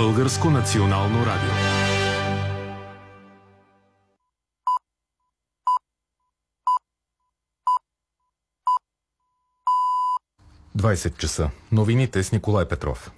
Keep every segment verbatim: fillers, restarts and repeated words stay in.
Българско национално радио. двайсет часа. Новините с Николай Петров.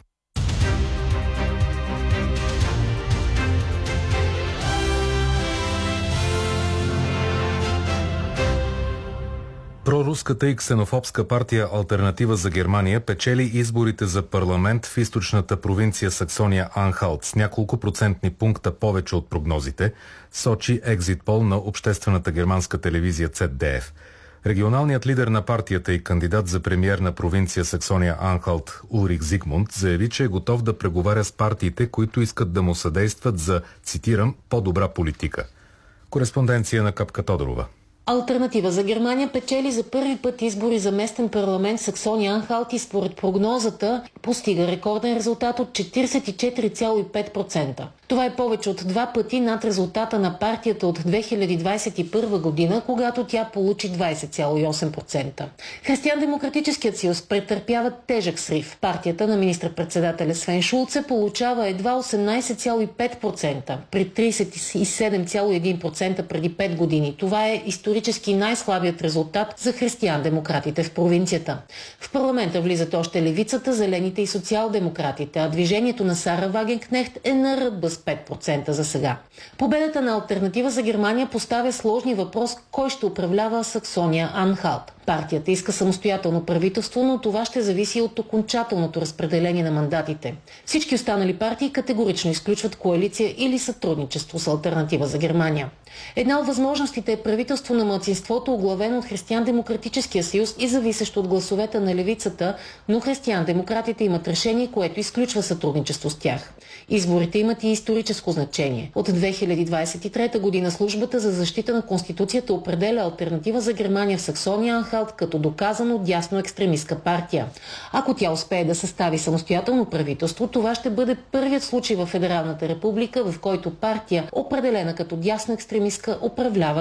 Проруската и ксенофобска партия Алтернатива за Германия печели изборите за парламент в източната провинция Саксония-Анхалт с няколко процентни пункта повече от прогнозите, сочи екзит пол на обществената германска телевизия Цет Де Еф. Регионалният лидер на партията и кандидат за премиер на провинция Саксония-Анхалт Улрих Зигмунд заяви, че е готов да преговаря с партиите, които искат да му съдействат за, цитирам, по-добра политика. Кореспонденция на Капка Тодорова. Алтернатива за Германия печели за първи път избори за местен парламент в Саксония-Анхалт и според прогнозата постига рекорден резултат от четиридесет и четири цяло и пет процента. Това е повече от два пъти над резултата на партията от две хиляди двадесет и първа година, когато тя получи двадесет цяло и осем процента. Християн-демократическият съюз претърпява тежък срив. Партията на министър-председателя Свен Шулце получава едва осемнадесет цяло и пет процента при тридесет и седем цяло и един процента преди пет години. Това е исторически най-слабият резултат за християн-демократите в провинцията. В парламента влизат още левицата, зелените и социал-демократите, а движението на Сара Вагенкнехт е на ръба с пет процента за сега. Победата на Алтернатива за Германия поставя сложни въпрос кой ще управлява Саксония-Анхалт. Партията иска самостоятелно правителство, но това ще зависи от окончателното разпределение на мандатите. Всички останали партии категорично изключват коалиция или сътрудничество с Алтернатива за Германия. Една от възможностите е правителство на малцинството, оглавено от Християн-демократическия съюз и зависещо от гласовете на левицата, но християн-демократите имат решение, което изключва сътрудничество с тях. Изборите имат и историческо значение. От две хиляди двадесет и трета година Службата за защита на Конституцията определя Алтернатива за Германия в Саксония-Анхалт като доказано дясно екстремистка партия. Ако тя успее да състави самостоятелно правителство, това ще бъде първият случай в Федералната република, в който партия, определена като дясно екстремистка, управлява